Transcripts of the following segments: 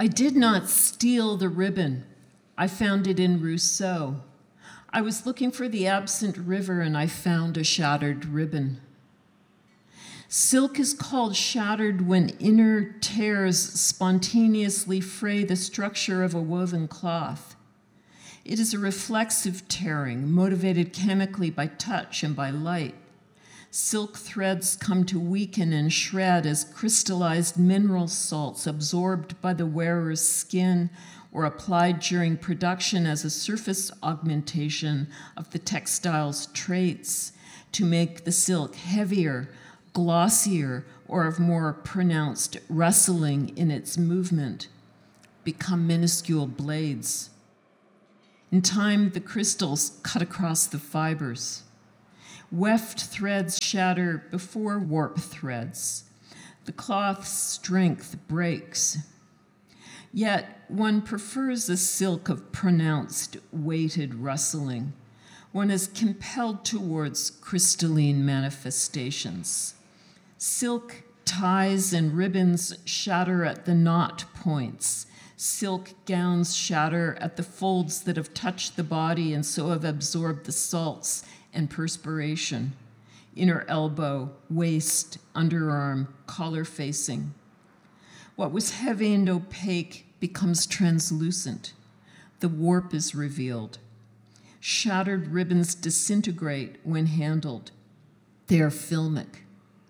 I did not steal the ribbon. I found it in Rousseau. I was looking for the absent river and I found a shattered ribbon. Silk is called shattered when inner tears spontaneously fray the structure of a woven cloth. It is a reflexive tearing, motivated chemically by touch and by light. Silk threads come to weaken and shred as crystallized mineral salts absorbed by the wearer's skin or applied during production as a surface augmentation of the textile's traits to make the silk heavier, glossier, or of more pronounced rustling in its movement, become minuscule blades. In time, the crystals cut across the fibers. Weft threads shatter before warp threads. The cloth's strength breaks. Yet one prefers a silk of pronounced, weighted rustling. One is compelled towards crystalline manifestations. Silk ties and ribbons shatter at the knot points. Silk gowns shatter at the folds that have touched the body and so have absorbed the salts and perspiration. Inner elbow, waist, underarm, collar facing. What was heavy and opaque becomes translucent. The warp is revealed. Shattered ribbons disintegrate when handled. They are filmic.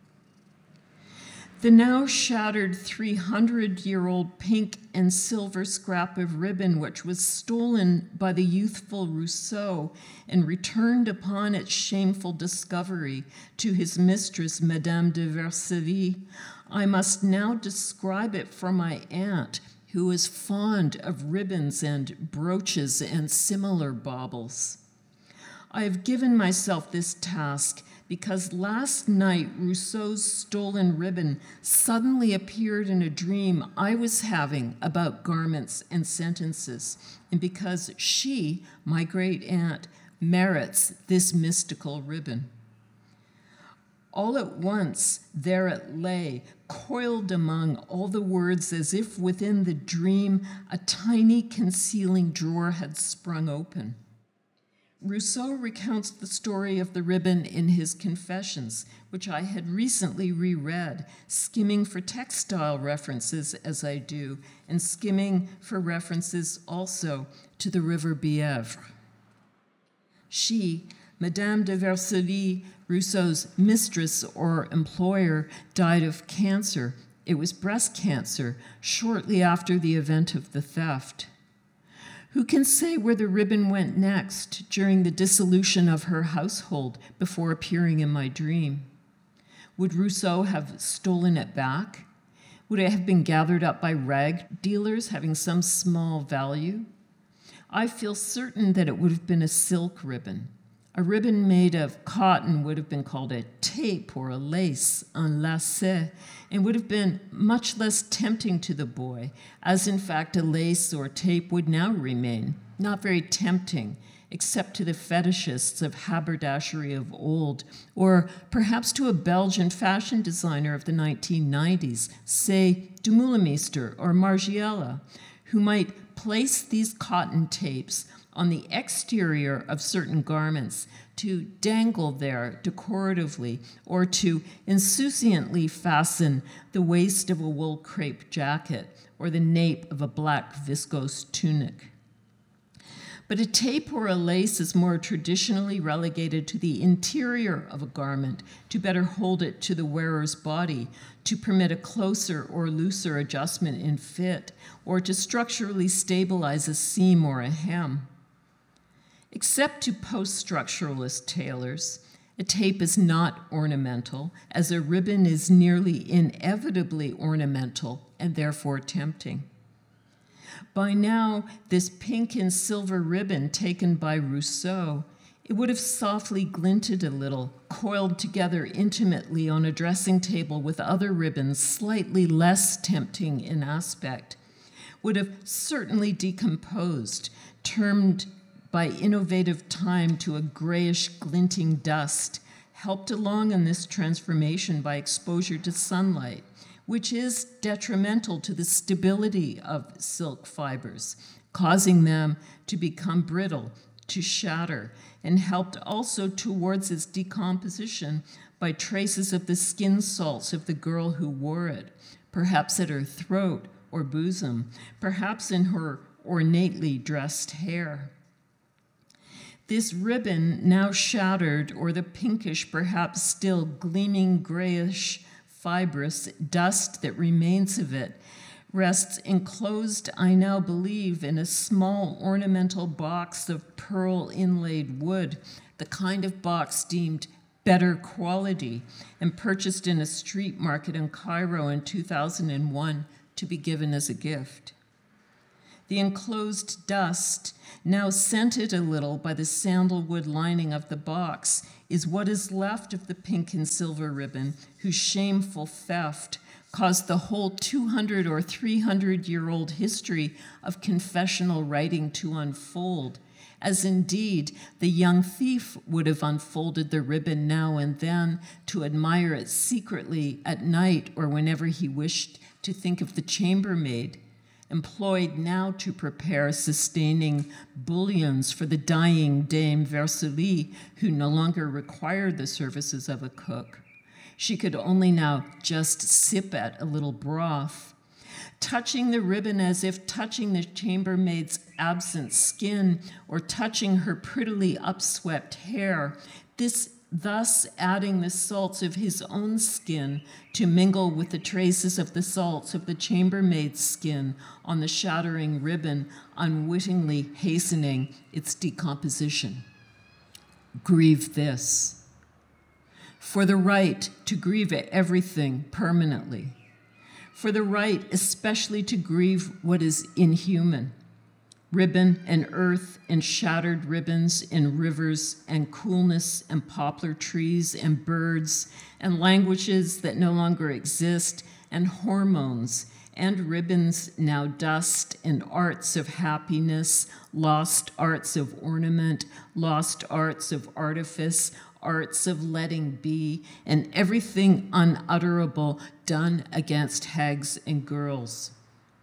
The now shattered 300-year-old pink and silver scrap of ribbon, which was stolen by the youthful Rousseau and returned upon its shameful discovery to his mistress, Madame de Versailles, I must now describe it for my aunt, who is fond of ribbons and brooches and similar baubles. I have given myself this task because last night Rousseau's stolen ribbon suddenly appeared in a dream I was having about garments and sentences, and because she, my great aunt, merits this mystical ribbon. All at once, there it lay, coiled among all the words as if within the dream a tiny concealing drawer had sprung open. Rousseau recounts the story of the ribbon in his Confessions, which I had recently reread, skimming for textile references as I do, and skimming for references also to the river Bièvre. She, Madame de Versailles, Rousseau's mistress or employer, died of cancer. It was breast cancer, shortly after the event of the theft. Who can say where the ribbon went next during the dissolution of her household before appearing in my dream? Would Rousseau have stolen it back? Would it have been gathered up by rag dealers having some small value? I feel certain that it would have been a silk ribbon. A ribbon made of cotton would have been called a tape or a lace, un lacet, and would have been much less tempting to the boy, as in fact a lace or tape would now remain, not very tempting, except to the fetishists of haberdashery of old, or perhaps to a Belgian fashion designer of the 1990s, say Dumoulemeister or Margiela, who might place these cotton tapes on the exterior of certain garments to dangle there decoratively or to insouciantly fasten the waist of a wool crepe jacket or the nape of a black viscose tunic. But a tape or a lace is more traditionally relegated to the interior of a garment to better hold it to the wearer's body, to permit a closer or looser adjustment in fit, or to structurally stabilize a seam or a hem. Except to post-structuralist tailors, a tape is not ornamental, as a ribbon is nearly inevitably ornamental and therefore tempting. By now, this pink and silver ribbon taken by Rousseau, it would have softly glinted a little, coiled together intimately on a dressing table with other ribbons slightly less tempting in aspect, would have certainly decomposed, turned by innovative time to a grayish glinting dust, helped along in this transformation by exposure to sunlight, which is detrimental to the stability of silk fibers, causing them to become brittle, to shatter, and helped also towards its decomposition by traces of the skin salts of the girl who wore it, perhaps at her throat or bosom, perhaps in her ornately dressed hair. This ribbon, now shattered, or the pinkish, perhaps still gleaming grayish fibrous dust that remains of it, rests enclosed, I now believe, in a small ornamental box of pearl inlaid wood, the kind of box deemed better quality and purchased in a street market in Cairo in 2001 to be given as a gift. The enclosed dust, now scented a little by the sandalwood lining of the box, is what is left of the pink and silver ribbon, whose shameful theft caused the whole 200 or 300-year-old history of confessional writing to unfold, as indeed the young thief would have unfolded the ribbon now and then to admire it secretly at night or whenever he wished to think of the chambermaid, employed now to prepare sustaining bouillons for the dying Dame Versailles, who no longer required the services of a cook. She could only now just sip at a little broth. Touching the ribbon as if touching the chambermaid's absent skin or touching her prettily upswept hair, thus adding the salts of his own skin to mingle with the traces of the salts of the chambermaid's skin on the shattering ribbon, unwittingly hastening its decomposition. Grieve this. For the right to grieve everything permanently. For the right especially to grieve what is inhuman. Ribbon and earth and shattered ribbons and rivers and coolness and poplar trees and birds and languages that no longer exist and hormones and ribbons now dust and arts of happiness, lost arts of ornament, lost arts of artifice, arts of letting be, and everything unutterable done against hags and girls.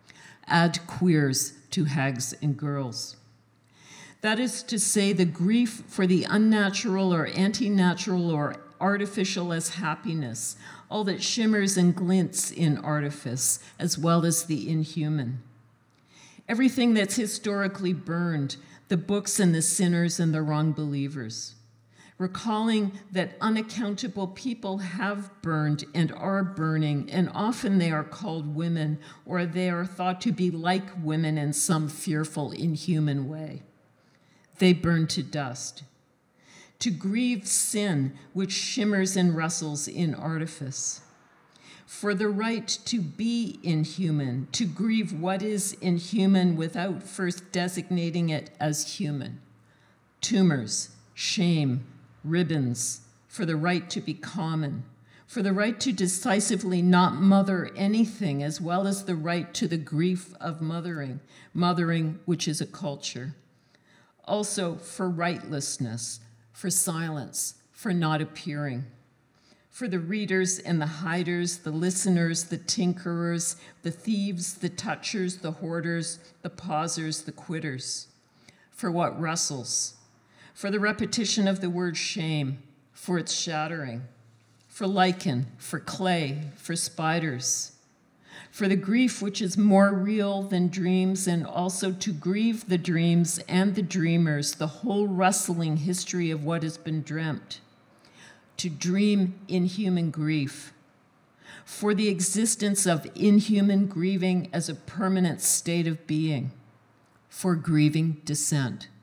Add queers to hags and girls. That is to say, the grief for the unnatural or anti-natural or artificial as happiness, all that shimmers and glints in artifice, as well as the inhuman. Everything that's historically burned, the books and the sinners and the wrong believers. Recalling that unaccountable people have burned and are burning, and often they are called women, or they are thought to be like women in some fearful, inhuman way. They burn to dust. To grieve sin, which shimmers and rustles in artifice. For the right to be inhuman, to grieve what is inhuman without first designating it as human. Tumors, shame, ribbons, for the right to be common, for the right to decisively not mother anything, as well as the right to the grief of mothering, which is a culture. Also for rightlessness, for silence, for not appearing. For the readers and the hiders, the listeners, the tinkerers, the thieves, the touchers, the hoarders, the pausers, the quitters. For what rustles. For the repetition of the word shame, for its shattering, for lichen, for clay, for spiders, for the grief which is more real than dreams, and also to grieve the dreams and the dreamers, the whole rustling history of what has been dreamt, to dream inhuman grief, for the existence of inhuman grieving as a permanent state of being, for grieving dissent.